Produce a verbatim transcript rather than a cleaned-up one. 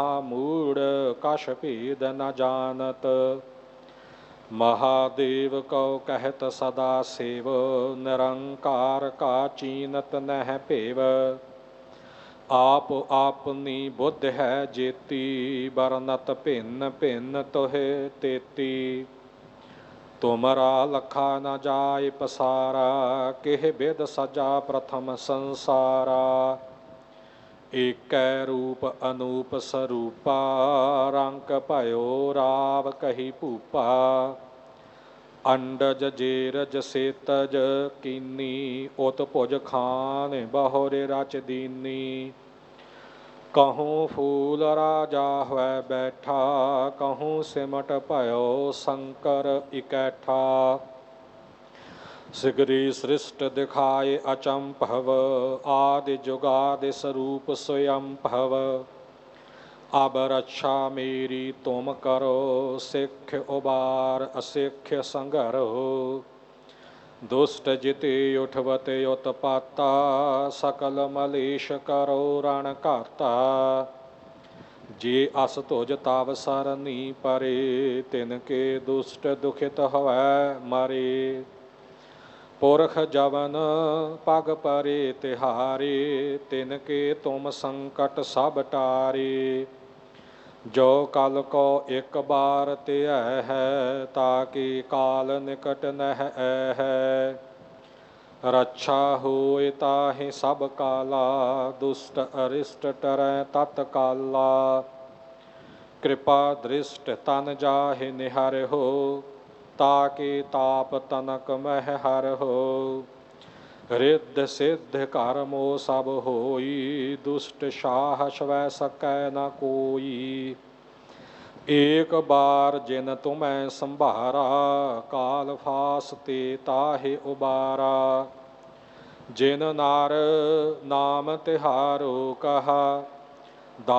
मूढ़ कछ भेद न जानत। महादेव को कहत सदा सेव, निरंकार का चीनत नह पेव। आप आपनी बुद्ध है जेती, बरनत भिन्न भिन्न तोहे तेती। तुमरा लखा न जाय पसारा, किह बिद सजा प्रथम संसारा। एक रूप अनूप स्वरूपा, रंक भयो राव कही भूपा। अंडज जेरज सेतज कीनी, उत भुज खान बहुरे रच दीनी। कहूँ फूल राजा हुए बैठा, कहूँ सिमट भयो शंकर इकैठा। सिगरी सृष्ट दिखाए अचंभव, आदि जुगादि स्वरूप स्वयं भव। अब रक्षा मेरी तुम करो, सिख उबार असिख्य संगरो। दुष्ट जिते उठवत उत्पाता, सकल मलेश करो रण घाता। जे अस तुज तव सरनी परे, तिनके दुष्ट दुखित होवै मरे। पुरख जवन पग परे तिहारे, तिनके तुम संकट सब टारे। जो कल को एक बार त्यय है, ताकि काल निकट नह है। रक्षा होए ताहि सब काला, दुष्ट अरिष्ट टरै तत्काला। कृपा दृष्ट तन जाहि निहर हो, ताकि ताप तनक मह हर हो। रिद्ध सिद्ध कर्मो सब होई, दुष्ट साहस वै सकै न कोई। एक बार जिन तुम्हें संभारा, काल फास ते ताहि उबारा। जिन नार नाम तिहारो कहा,